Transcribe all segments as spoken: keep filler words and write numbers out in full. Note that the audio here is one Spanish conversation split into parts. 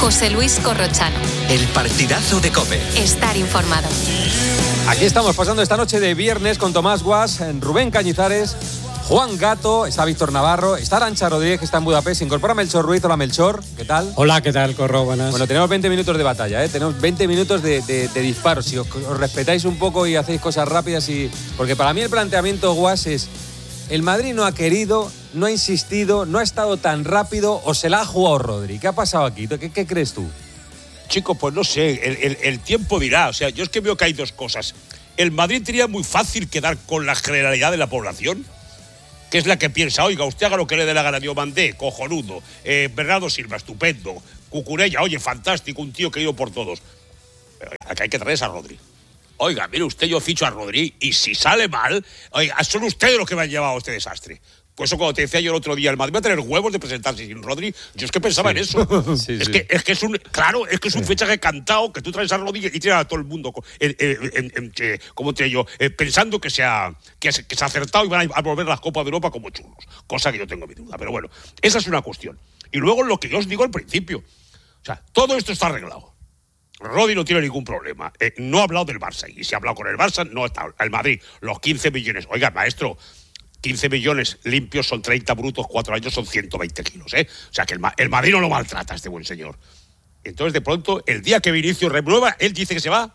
José Luis Corrochano. El partidazo de COPE. Estar informado. Aquí estamos pasando esta noche de viernes con Tomás Guas, Rubén Cañizares, Juan Gato, está Víctor Navarro, está Arantxa Rodríguez, que está en Budapest, se incorpora Melchor Ruiz. Hola Melchor, ¿qué tal? Hola, ¿qué tal, Corro? Buenas. Bueno, tenemos veinte minutos de batalla, ¿eh? Tenemos veinte minutos de, de, de disparos. Si os, os respetáis un poco y hacéis cosas rápidas, y porque para mí el planteamiento, Guas, es: el Madrid no ha querido, no ha insistido, no ha estado tan rápido, o se la ha jugado Rodri. ¿Qué ha pasado aquí? ¿Qué, qué crees tú? Chicos, pues no sé, el, el, el tiempo dirá. O sea, yo es que veo que hay dos cosas. El Madrid tenía muy fácil quedar con la generalidad de la población, que es la que piensa: oiga, usted haga lo que le dé la gana. Diomandé, cojonudo, eh, Bernardo Silva, estupendo, Cucurella, oye, fantástico, un tío querido por todos. Pero acá hay que traer a Rodri. Oiga, mire usted, yo ficho a Rodri y si sale mal, oiga, son ustedes los que me han llevado a este desastre. Por eso cuando te decía yo el otro día, el Madrid va a tener huevos de presentarse sin Rodri, yo es que pensaba sí. en eso. sí, es, sí. Que, es que es un, claro, es que es un sí. fichaje cantado, que tú traes a Rodri y tiras a todo el mundo, eh, eh, en, en, eh, como te digo, eh, pensando que se, ha, que, se, que se ha acertado y van a volver las Copas de Europa como chulos. Cosa que yo tengo mi duda, pero bueno, esa es una cuestión. Y luego lo que yo os digo al principio, o sea, todo esto está arreglado. Rodri no tiene ningún problema. Eh, no ha hablado del Barça, y si ha hablado con el Barça, no está. El Madrid, los quince millones. Oiga, maestro, quince millones limpios son treinta brutos, cuatro años son ciento veinte kilos, ¿eh? O sea que el, el Madrid no lo maltrata, este buen señor. Entonces, de pronto, el día que Vinicius renueva, él dice que se va.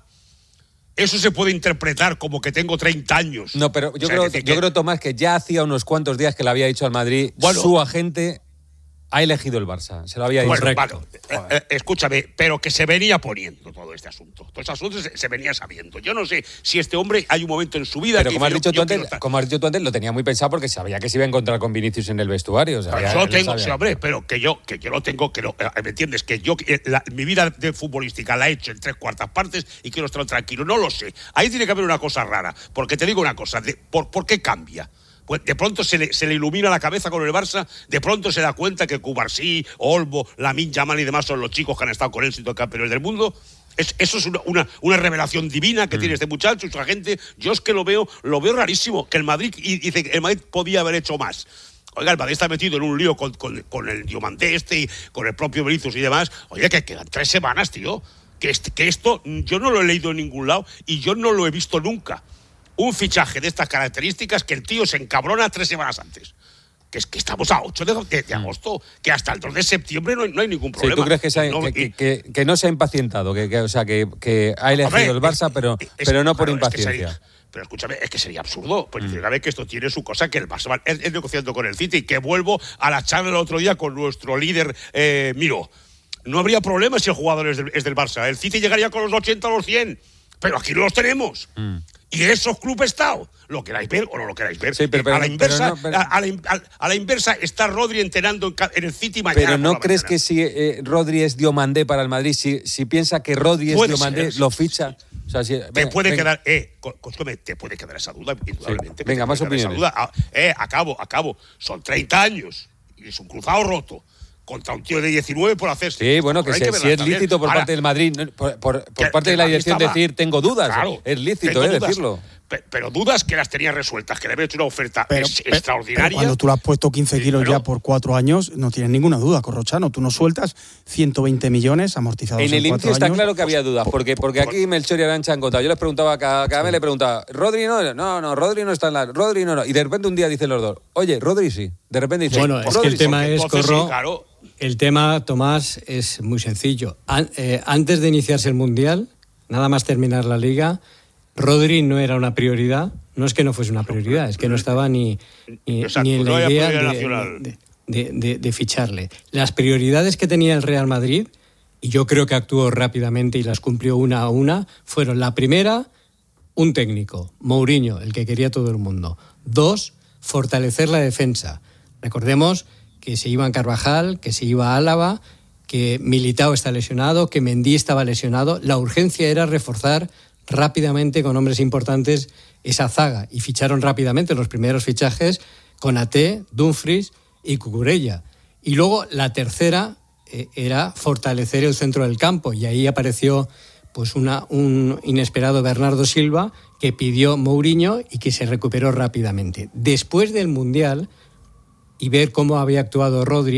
Eso se puede interpretar como que tengo treinta años. No, pero yo, o sea, creo, que, yo que... creo, Tomás, que ya hacía unos cuantos días que le había dicho al Madrid, bueno, su agente ha elegido el Barça, se lo había dicho. Bueno, vale, eh, eh, escúchame, pero que se venía poniendo todo este asunto. Todo este asunto se, se venía sabiendo. Yo no sé si este hombre, hay un momento en su vida pero que... como has, dicho yo, tú antes, como has dicho tú antes, lo tenía muy pensado porque sabía que se iba a encontrar con Vinicius en el vestuario. O sea, pero yo lo tengo, sí, hombre, pero que yo, que yo lo tengo, que lo, ¿me entiendes? Que yo, la, mi vida de futbolística la he hecho en tres cuartas partes y quiero estar tranquilo. No lo sé. Ahí tiene que haber una cosa rara. Porque te digo una cosa, de, ¿por, ¿por qué cambia? Pues de pronto se le, se le ilumina la cabeza con el Barça, de pronto se da cuenta que Cubarsí, Olmo, Lamine Yamal y demás son los chicos que han estado con él siendo campeones del mundo. Es, eso es una, una, una revelación divina que mm. tiene este muchacho y su agente. Yo es que lo veo, lo veo rarísimo, que el Madrid, y dice que el Madrid podía haber hecho más. Oiga, el Madrid está metido en un lío con, con, con el Diomandé este y con el propio Vinicius y demás. Oye, que quedan tres semanas, tío. Que, este, que esto yo no lo he leído en ningún lado y yo no lo he visto nunca. Un fichaje de estas características que el tío se encabrona tres semanas antes. Que es que estamos a ocho de, de, de agosto, que hasta el dos de septiembre no hay, no hay ningún problema. Sí, ¿tú crees que, se ha, no, que, que, que, que no se ha impacientado? Que, que, o sea, que, que ha elegido hombre, el Barça, es, pero, es, pero no por claro, impaciencia. Es que sería, pero escúchame, es que sería absurdo. Pues mm. decir, que esto tiene su cosa, que el Barça es, es negociando con el City, y que vuelvo a la charla el otro día con nuestro líder, eh, Miro. No habría problema si el jugador es del, es del Barça. El City llegaría con los ochenta o los cien. Pero aquí no los tenemos. Mm. Y esos club Estado, lo queráis ver o no lo queráis ver. Sí, pero, pero, a la inversa, no, pero... a, a, la, a, a la inversa está Rodri entrenando en, en el City mañana. Pero ¿no crees mañana. que si eh, Rodri es Diomandé para el Madrid, si, si piensa que Rodri es puede Diomandé, ser, lo ficha? O sea, si, te venga, puede venga. quedar, eh, Coscome, te puede quedar esa duda, indudablemente. Sí. Venga, más opiniones. Duda. Eh, acabo, acabo. Son treinta años y es un cruzado roto. Contra un tío de diecinueve por hacerse. Sí, bueno, que, se, que si es lícito por Ahora, parte del Madrid, por, por, por que, parte que de la dirección estaba, decir tengo dudas, claro, es lícito eh, dudas, decirlo. Pero dudas que las tenía resueltas, que le había hecho una oferta pero, es, pero, extraordinaria. Pero cuando tú le has puesto quince sí, kilos pero, ya por cuatro años, no tienes ninguna duda, Corrochano. Tú no sueltas ciento veinte millones amortizados en, en el inicio está años. Claro que había dudas, porque, porque aquí Melchor y Arantxa han contado. Yo les preguntaba, cada, cada sí. vez le preguntaba, Rodri no, no, no, Rodri no está en la... Rodri no, no. Y de repente un día dicen los dos, oye, Rodri sí. De repente dicen, bueno, es Rodri, que el tema es, Corro, sí, claro. el tema, Tomás, es muy sencillo. An, eh, antes de iniciarse el Mundial, nada más terminar la Liga, Rodri no era una prioridad. No es que no fuese una prioridad, es que no estaba ni, ni, Exacto, ni en la no idea de, de, de, de, de ficharle. Las prioridades que tenía el Real Madrid, y yo creo que actuó rápidamente y las cumplió una a una, fueron la primera, un técnico, Mourinho, el que quería todo el mundo. Dos, fortalecer la defensa. Recordemos que se iba en Carvajal, que se iba a Álava, que Militao está lesionado, que Mendy estaba lesionado. La urgencia era reforzar rápidamente con hombres importantes esa zaga, y ficharon rápidamente los primeros fichajes con Konaté, Dumfries y Cucurella. Y luego la tercera eh, era fortalecer el centro del campo, y ahí apareció pues una, un inesperado Bernardo Silva que pidió Mourinho y que se recuperó rápidamente. Después del Mundial y ver cómo había actuado Rodri,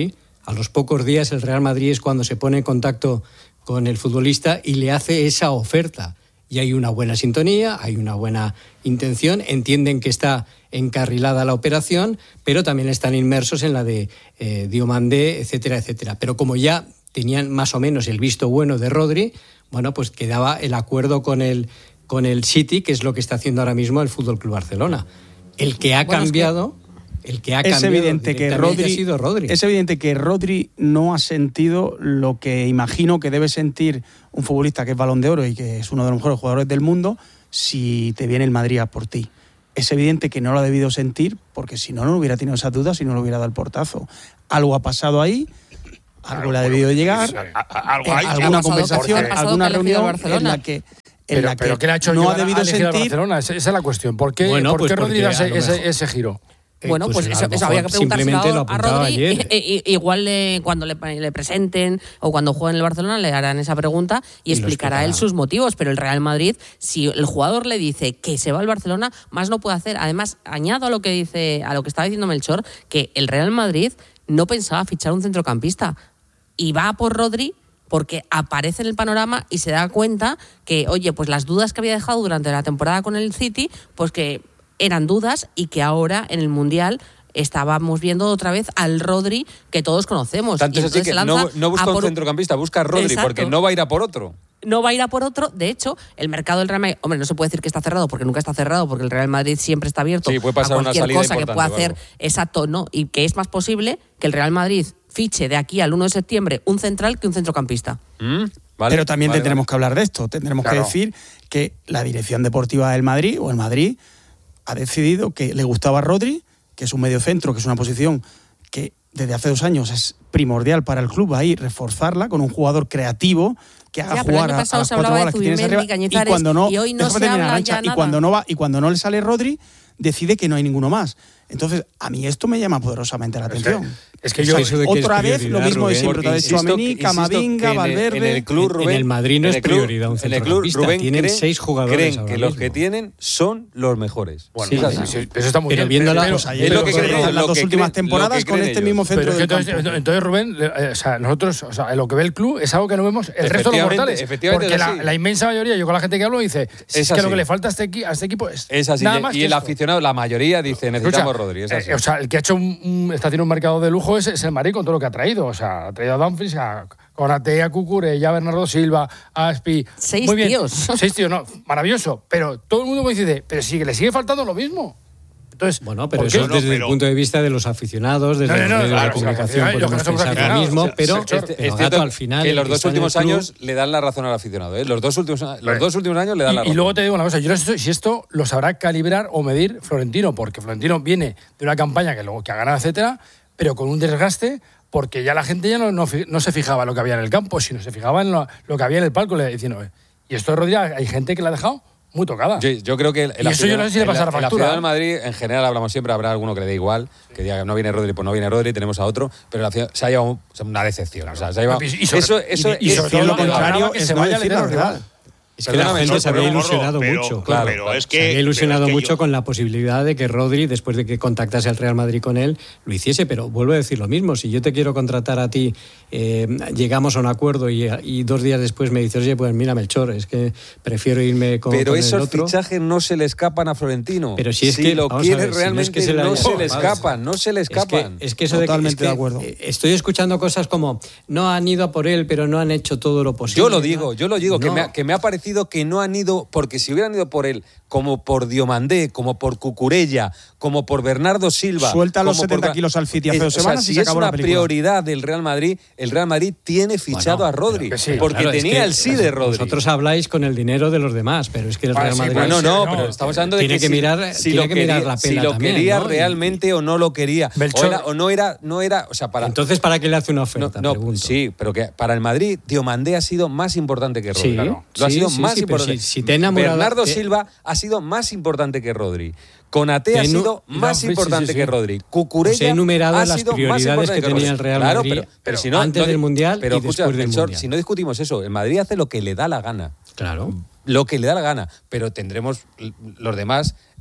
A los pocos días el Real Madrid es cuando se pone en contacto con el futbolista y le hace esa oferta. Y hay una buena sintonía, hay una buena intención, entienden que está encarrilada la operación, pero también están inmersos en la de eh, Diomandé, etcétera, etcétera. Pero como ya tenían más o menos el visto bueno de Rodri, bueno, pues quedaba el acuerdo con el, con el City, que es lo que está haciendo ahora mismo el F C Barcelona. El que ha bueno, cambiado... El que ha es cambiado evidente que Rodri, ha sido Rodri. Es evidente que Rodri no ha sentido lo que imagino que debe sentir un futbolista que es Balón de Oro y que es uno de los mejores jugadores del mundo si te viene el Madrid a por ti. Es evidente que no lo ha debido sentir porque si no, no hubiera tenido esas dudas y no le hubiera dado el portazo. Algo ha pasado ahí, algo le ha debido llegar, a- a- algo hay, alguna pasado? conversación, ¿Qué ha pasado alguna que ha elegido reunión Barcelona? en la que, en Pero, la que pero ¿qué le ha hecho no ha llevar a debido elegir al sentir. Barcelona? Esa, esa es la cuestión. ¿Por qué, Bueno, ¿por pues qué Rodri da porque a lo ese, mejor- ese, ese giro? Eh, Bueno, pues pues, a eso, lo eso mejor había que preguntárselo simplemente lo a apuntaba Rodri. ayer. I- i- igual le- cuando le, le presenten o cuando juegue en el Barcelona le harán esa pregunta y, Y lo explicará él explicará. sus motivos. Pero el Real Madrid, si el jugador le dice que se va al Barcelona, más no puede hacer. Además, añado a lo que dice, a lo que estaba diciendo Melchor, que el Real Madrid no pensaba fichar un centrocampista y va por Rodri porque aparece en el panorama y se da cuenta que, oye, pues las dudas que había dejado durante la temporada con el City, pues que eran dudas y que ahora en el Mundial estábamos viendo otra vez al Rodri que todos conocemos. Tanto Y es así entonces que se no, lanza no busca a un por- centrocampista, busca a Rodri, Exacto. porque no va a ir a por otro. No va a ir a por otro. De hecho, el mercado del Real Madrid, hombre, no se puede decir que está cerrado porque nunca está cerrado, porque el Real Madrid siempre está abierto Sí, puede pasar a una cualquier salida cosa que importante, pueda hacer. claro. Exacto, no. Y que es más posible que el Real Madrid fiche de aquí al uno de septiembre un central que un centrocampista. ¿Mm? Vale, Pero también vale, tendremos vale. que hablar de esto. Tendremos Claro. que decir que la dirección deportiva del Madrid o el Madrid ha decidido que le gustaba Rodri, que es un mediocentro, que es una posición que desde hace dos años es primordial para el club ahí reforzarla con un jugador creativo que haga Ya, pero el jugar año a, a pasado las se cuatro hablaba de balas que tienes Zubimendi, arriba y Cañizares, cuando no, y hoy no déjame se terminar, habla Arantxa, ya y nada. cuando no va y cuando no le sale Rodri decide que no hay ninguno más. Entonces, a mí esto me llama poderosamente la Es que- atención. es que yo- O sea, Eso de que es otra vez prioridad, lo mismo de Rubén, siempre, Porque otra vez insisto que- Tchouaméni, insisto que Camavinga, en el- Valverde. En el club, En- Rubén, en el Madrid no en es el club- prioridad un en el club, centrocampista. Rubén, Tienen creen- seis jugadores creen ahora que los mismo. que tienen son los mejores. Bueno, Sí, sí, es así. sí, eso está muy Pero bien. viendo la- pero- Pues ayer es lo lo que que creen, las lo dos que últimas creen- temporadas lo que con creen este ellos. mismo centro Pero es que del entonces, campo. entonces, Rubén, eh, o sea, nosotros, o sea, lo que ve el club es algo que no vemos el resto de los Efectivamente, mortales. efectivamente Porque es la, así. la inmensa mayoría, yo con la gente que hablo, dice, si Es es que lo así. que le falta a este, equi- a este equipo es, Es así. nada y- más y que el esto. aficionado, la mayoría dice, necesitamos Escucha, Rodri. Es así. eh, o sea, el que ha hecho un, un- está haciendo un mercado de lujo es, es el Madrid con todo lo que ha traído. O sea, ha traído a Dumfries, a Konate, a Cucurella, a Bernardo Silva, a Aspi. Seis Muy bien. tíos. Seis tíos, no, maravilloso. Pero todo el mundo coincide, pero sí que le sigue faltando lo mismo. Entonces, Bueno, pero ¿por eso qué? es desde pero- el punto de vista de los aficionados, desde No, no, los no, medios claro, de comunicación los que no podemos somos pensar lo aficionados, mismo, o sea, pero, Melchor, pero Es Gato, cierto al final que el los dos está en el últimos club- años le dan la razón al aficionado. ¿eh? Los, dos últimos, los Vale. dos últimos años le dan la Y, razón. y luego te digo una cosa, yo no sé si esto lo sabrá calibrar o medir Florentino, porque Florentino viene de una campaña que luego que ha ganado, etcétera, pero con un desgaste porque ya la gente ya no, no, fi- no se fijaba en lo que había en el campo, sino se fijaba en lo, lo que había en el palco, le diciendo, "Eh". Y esto de Rodri hay gente que la ha dejado muy tocada. Yo, yo creo que el, el Y eso yo no sé si le aficionado- pasará el- el factura, aficionado ¿eh? del Madrid, en general hablamos siempre, habrá alguno que le dé igual, que diga que no viene Rodri, pues no viene Rodri, tenemos a otro, pero el aficionado se ha llevado un- o sea, una decepción. O sea, se ha llevado, Y- y sobre- eso, eso y- y es- sobre Decir todo lo que contrario hablaba que es se no vaya decir al la rival. verdad. Es que la Perdóname, gente Chor, se había pero- ilusionado pero- mucho. claro, claro. pero es Se que- había pero ilusionado es que mucho yo- con la posibilidad de que Rodri, después de que contactase al Real Madrid con él, lo hiciese. Pero vuelvo a decir lo mismo. Si yo te quiero contratar a ti, eh, llegamos a un acuerdo y, y dos días después me dices, oye, pues mira, Melchor, es que prefiero irme con, Pero con el esos otro. fichajes no se le escapan a Florentino. Pero si es si que, lo vamos a quiere ver, si no es realmente, que se le no haya se le escapado. escapan, no se le Es que, escapan. es que eso de que- Totalmente es que, de acuerdo. eh, Estoy escuchando cosas como no han ido a por él, pero no han hecho todo lo posible. Yo lo digo, yo lo digo, que, No. me ha, que me ha parecido que no han ido, porque si hubieran ido por él, como por Diomandé, como por Cucurella, como por Bernardo Silva. Suelta los como por- setenta kilos al City hace Es- dos o sea, semanas y si se es acabó la una película. prioridad del Real Madrid, el Real Madrid tiene fichado Bueno, a Rodri, pero que sí. porque Claro, es tenía que el sí de Rodri. Vosotros habláis con el dinero de los demás, pero es que el Vale, Real sí, Madrid... Bueno, sí, no, no, pero estamos hablando de tiene que, que si- mirar- si tiene lo que mirar quería, la si pela lo también, quería ¿no? Y- realmente o no lo quería. O, Melchor- era- o no era, no era, o sea, para Entonces, ¿para qué le hace una no, oferta? no, Pregunto. sí, pero que para el Madrid Diomandé ha sido más importante que Rodri. Sí, Claro. Lo ha sí, sido sí, más sí, pero importante. si- si te ha enamorado- Bernardo te- Silva ha sido más importante que Rodri. Konate ha Te enu- sido y más Dumfries, importante sí, sí, que sí. Rodri. Cucurella Os he enumerado ha las sido más prioridades importante que tenía el Real Claro, Madrid pero, pero si no, antes no- del Mundial pero y escucha, después del Melchor, Mundial. si no discutimos eso, el Madrid hace lo que le da la gana. Claro. Lo que le da la gana, pero tendremos l- los demás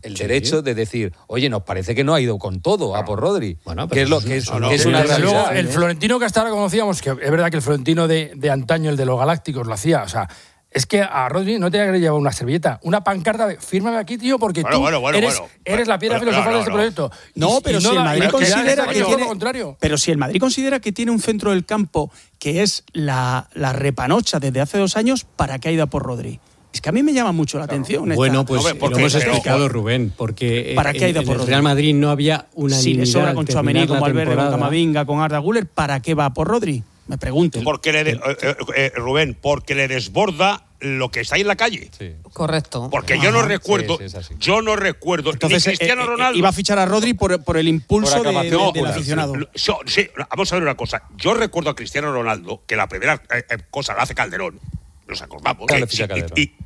el Sí. derecho de decir, oye, nos parece que no ha ido con todo a por Rodri. Bueno, que pero es lo eso que es- es, no, no, que es que una Desde realidad. luego, el Florentino que hasta ahora conocíamos, que es verdad que el Florentino de, de antaño, el de los Galácticos, lo hacía. O sea, es que a Rodri no tenía que llevar una servilleta, una pancarta de fírmame aquí, tío, porque Bueno, tú bueno, bueno, eres, bueno. eres la piedra Bueno, filosofal no, de este no, proyecto. No, Y- pero y si el da- Madrid y considera da- que es todo tiene, lo contrario. pero si el Madrid considera que tiene un centro del campo que es la, la repanocha desde hace dos años, ¿para qué ha ido a por Rodri? Es que a mí me llama mucho la atención. esta- Bueno, pues Hombre, porque- lo hemos pero- explicado, Rubén, porque ¿Para eh, qué ha ido en por el Rodri? Real Madrid no había unanimidad. si le sobra al con terminar Tchouaméni, con la Valverde, con temporada. Camavinga, con Arda Güler, ¿para qué va por Rodri? Me pregunto. Porque le de- eh, eh, eh, Rubén, porque le desborda lo que está ahí en la calle. Sí. Correcto. Porque yo no recuerdo, sí, sí, es así. yo no recuerdo Entonces, ni Cristiano eh, eh, Ronaldo. iba a fichar a Rodri por, por el impulso Por de- aclamación de- del popular, aficionado. Lo- so- sí, vamos a ver una cosa. Yo recuerdo a Cristiano Ronaldo que la primera eh, eh, cosa la hace Calderón. Nos acordamos. Claro, eh, ficha sí, Calderón. y, y